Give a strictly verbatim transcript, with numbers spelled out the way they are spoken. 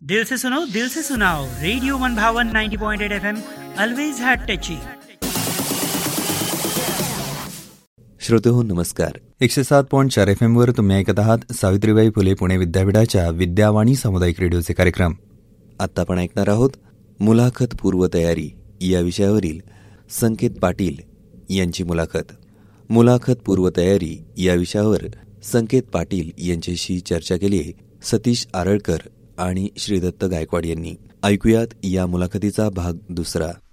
दिल से सुनो दिल से सुनाओ, रेडिओ वन भावन ninety point eight F M, always hat टची. श्रोते हो नमस्कार. एकशे सात पॉईंट चार एफ एमवर तुम्ही ऐकत आहात सावित्रीबाई फुले पुणे विद्यापीठाच्या विद्यावाणी सामुदायिक रेडिओचे कार्यक्रम. आत्ता आपण ऐकणार आहोत मुलाखत पूर्वतयारी या विषयावरील संकेत पाटील यांची मुलाखत. मुलाखत पूर्वतयारी या विषयावर संकेत पाटील यांच्याशी चर्चा केली आहे सतीश आरळकर आणि श्रीदत्त गायकवाड यांनी. ऐकूयात या मुलाखतीचा भाग दुसरा.